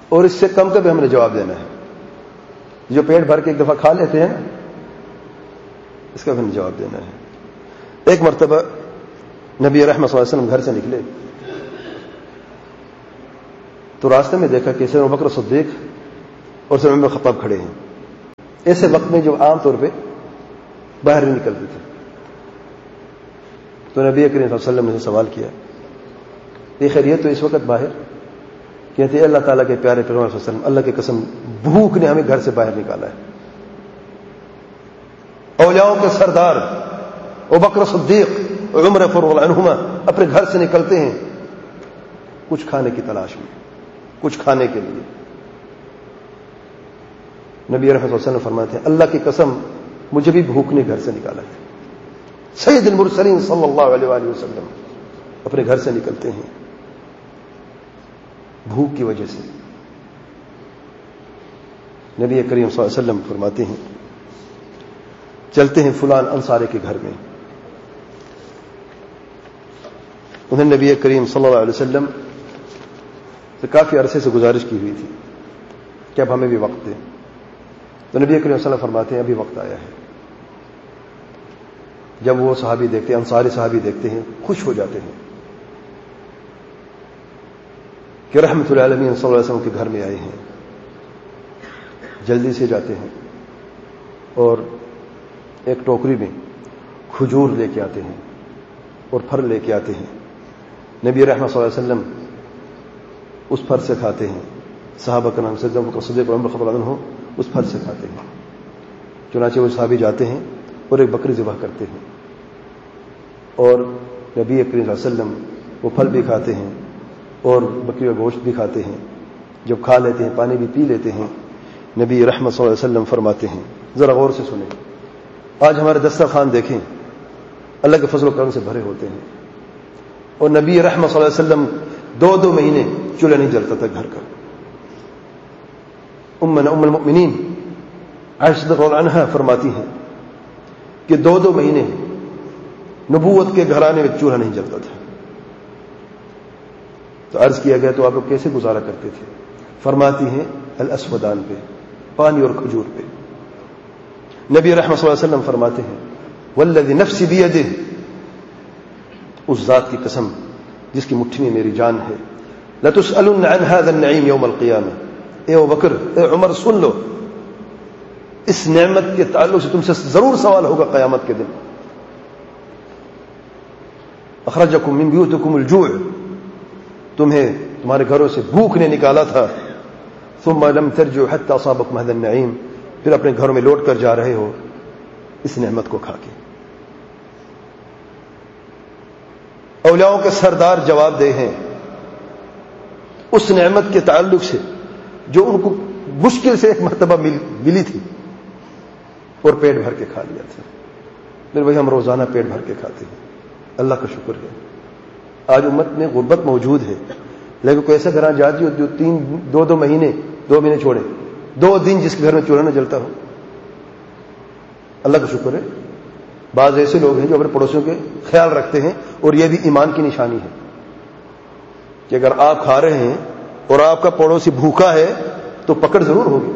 اور اس سے کم کا بھی ہم نے جواب دینا ہے. جو پیٹ بھر کے ایک دفعہ کھا لیتے ہیں نا، اس کا بھی ہمیں جواب دینا ہے. ایک مرتبہ نبی رحمت صلی اللہ علیہ وسلم گھر سے نکلے تو راستے میں دیکھا کہ سیدنا ابوبکر صدیق اور سیدنا عمر خطاب کھڑے ہیں. ایسے وقت میں جو عام طور پہ باہر نہیں نکلتے تھے، تو نبی کریم صلی اللہ علیہ وسلم نے سوال کیا، یہ خیریت تو اس وقت باہر؟ کہتے ہیں اللہ تعالیٰ کے پیارے پیغمبر صلی اللہ علیہ وسلم، اللہ کی قسم بھوک نے ہمیں گھر سے باہر نکالا ہے. اولیاؤں کے سردار ابوبکر صدیق اور عمر فاروق عنہما اپنے گھر سے نکلتے ہیں کچھ کھانے کی تلاش میں، کچھ کھانے کے لیے. نبی رحمت اللہ علیہ وسلم فرماتے ہیں اللہ کی قسم مجھے بھی بھوک نے گھر سے نکالا ہے. سید المرسلین صلی اللہ علیہ وآلہ وسلم اپنے گھر سے نکلتے ہیں بھوک کی وجہ سے. نبی کریم صلی اللہ علیہ وسلم فرماتے ہیں چلتے ہیں فلان انصاری کے گھر میں. انہیں نبی کریم صلی اللہ علیہ وسلم سے کافی عرصے سے گزارش کی ہوئی تھی کہ اب ہمیں بھی وقت دیں. تو نبی کریم صلی اللہ علیہ وسلم فرماتے ہیں ابھی وقت آیا ہے. جب وہ صحابی دیکھتے ہیں، انصاری صحابی دیکھتے ہیں، خوش ہو جاتے ہیں کہ رحمت العالمین صلی اللہ علیہ وسلم کے گھر میں آئے ہیں. جلدی سے جاتے ہیں اور ایک ٹوکری میں کھجور لے کے آتے ہیں اور پھل لے کے آتے ہیں. نبی رحمت صلی اللہ علیہ وسلم اس پھل سے کھاتے ہیں. صحابہ کا نام سیدنا ابوبکر صدیق اور عمر خطاب عنہ اس پھل سے کھاتے ہیں. چنانچہ وہ صحابی جاتے ہیں اور ایک بکری ذبح کرتے ہیں اور نبی کریم صلی اللہ علیہ وسلم وہ پھل بھی کھاتے ہیں اور بکری کا گوشت بھی کھاتے ہیں. جب کھا لیتے ہیں پانی بھی پی لیتے ہیں. نبی رحمت صلی اللہ علیہ وسلم فرماتے ہیں، ذرا غور سے سنیں، آج ہمارے دسترخوان دیکھیں اللہ کے فضل و کرم سے بھرے ہوتے ہیں اور نبی رحمت صلی اللہ علیہ وسلم 2 مہینے چولہا نہیں جلتا تھا گھر کا. ام المؤمنین عائشہ رضی اللہ عنہا فرماتی ہیں کہ 2 مہینے نبوت کے گھرانے میں چولہا نہیں جلتا تھا. تو عرض کیا گیا تو آپ لوگ کیسے گزارا کرتے تھے؟ فرماتی ہیں الاسودان پہ، پانی اور کھجور پہ. نبی رحمت صلی اللہ علیہ وسلم فرماتے ہیں والذی نفسی بیدہ، اس ذات کی قسم جس کی مٹھی میں میری جان ہے، لتسألن عن هذا النعیم یوم القیامہ. اے ابوبکر، اے عمر، سن لو، اس نعمت کے تعلق سے تم سے ضرور سوال ہوگا قیامت کے دن. اخرجکم من بیوتکم الجوع، تمہیں تمہارے گھروں سے بھوک نے نکالا تھا. ثم لم ترجعوا حتى اصابكم هذا النعیم، پھر اپنے گھروں میں لوٹ کر جا رہے ہو اس نعمت کو کھا کے. اولیاؤں کے سردار جواب دہ ہیں اس نعمت کے تعلق سے جو ان کو مشکل سے ایک مرتبہ ملی تھی اور پیٹ بھر کے کھا لیا تھا. پھر وہی ہم روزانہ پیٹ بھر کے کھاتے ہیں. اللہ کا شکر ہے آج امت میں غربت موجود ہے، لیکن کوئی ایسا گھر جاتی ہو جو 2 مہینے 2 مہینے چھوڑے 2 دن جس کے گھر میں چولہا نہ جلتا ہو. اللہ کا شکر ہے. بعض ایسے لوگ ہیں جو اپنے پڑوسیوں کے خیال رکھتے ہیں اور یہ بھی ایمان کی نشانی ہے کہ اگر آپ کھا رہے ہیں اور آپ کا پڑوسی بھوکا ہے تو پکڑ ضرور ہوگی.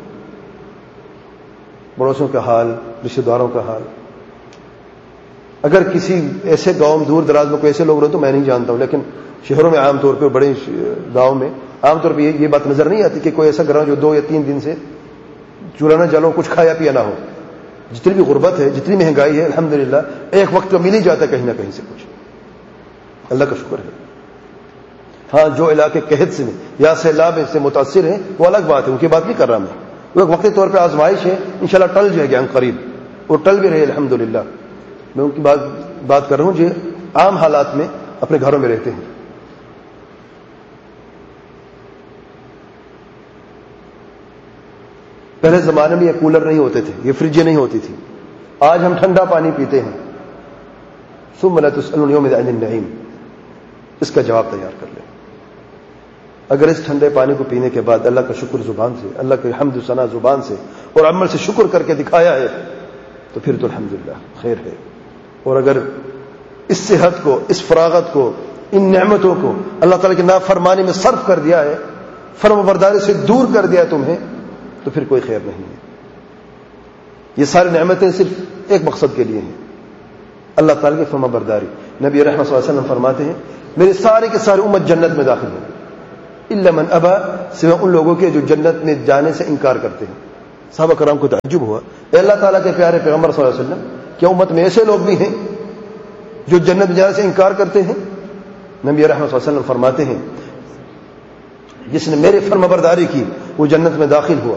پڑوسیوں کا حال، رشتہ داروں کا حال. اگر کسی ایسے گاؤں دور دراز میں کوئی ایسے لوگ رہے تو میں نہیں جانتا ہوں، لیکن شہروں میں عام طور پہ، بڑے گاؤں میں عام طور پہ یہ بات نظر نہیں آتی کہ کوئی ایسا گھر جو 2 یا 3 دن سے چولہا نہ جلو، کچھ کھایا پیا نہ ہو. جتنی بھی غربت ہے، جتنی مہنگائی ہے، الحمدللہ ایک وقت تو مل ہی جاتا ہے کہیں نہ کہیں سے کچھ. اللہ کا شکر ہے. ہاں جو علاقے قحط سے یا سیلاب سے متاثر ہیں وہ الگ بات ہے، ان کی بات نہیں کر رہا میں. وہ ایک وقتی طور پہ آزمائش ہے، انشاءاللہ ٹل جائے گی عن قریب، اور ٹل بھی رہے الحمدللہ. میں ان کی بات کر رہا ہوں جو عام حالات میں اپنے گھروں میں رہتے ہیں. پہلے زمانے میں یہ کولر نہیں ہوتے تھے، یہ فریجیں نہیں ہوتی تھی. آج ہم ٹھنڈا پانی پیتے ہیں. ثم لا تسألون یومئذ عن النعیم، اس کا جواب تیار کر لیں. اگر اس ٹھنڈے پانی کو پینے کے بعد اللہ کا شکر زبان سے، اللہ کے حمد و ثنا زبان سے اور عمل سے شکر کر کے دکھایا ہے تو پھر تو الحمدللہ خیر ہے. اور اگر اس صحت کو، اس فراغت کو، ان نعمتوں کو اللہ تعالیٰ کی نافرمانی میں صرف کر دیا ہے فرمانبرداری سے دور کر دیا تمہیں تو پھر کوئی خیر نہیں ہے. یہ ساری نعمتیں صرف ایک مقصد کے لیے ہیں، اللہ تعالیٰ کی فرمانبرداری. نبی رحمت صلی اللہ علیہ وسلم فرماتے ہیں میری ساری کی ساری امت جنت میں داخل ہوگی الا من ابا، سوائے ان لوگوں کے جو جنت میں جانے سے انکار کرتے ہیں. صحابہ کرام کو تعجب ہوا، اے اللہ تعالیٰ کے پیارے پیغمبر صلی اللہ علیہ وسلم، کیا امت میں ایسے لوگ بھی ہیں جو جنت میں جانے سے انکار کرتے ہیں؟ نبی رحمت صلی اللہ علیہ وسلم فرماتے ہیں جس نے میری فرمانبرداری کی وہ جنت میں داخل ہوا.